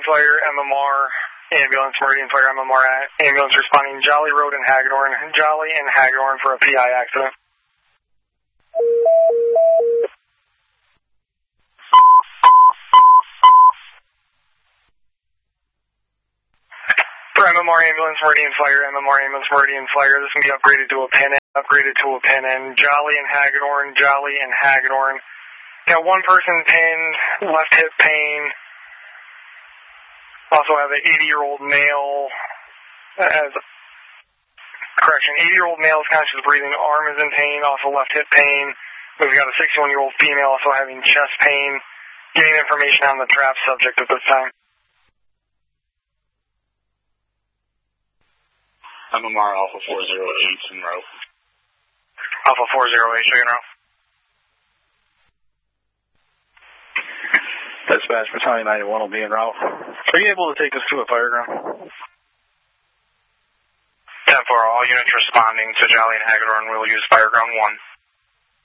Fire, MMR, ambulance, Meridian Fire, MMR, ambulance responding Jolly Road in Hagedorn, Jolly and Hagedorn for a PI accident. For MMR ambulance, Meridian Fire, MMR ambulance, Meridian Fire, this can be upgraded to a pin in, Jolly and Hagedorn. Got one person pinned, left hip pain. Also have an 80-year-old male, 80-year-old male is conscious breathing, arm is in pain, also left hip pain. We've got a 61-year-old female also having chest pain. Getting information on the trap subject at this time. MMR Alpha 408 in row. Alpha 408, second row. Dispatch Battalion 91 will be en route. Are you able to take us to a fire ground? 10-4, all units responding to Jolly and Hagedorn will use fire ground 1.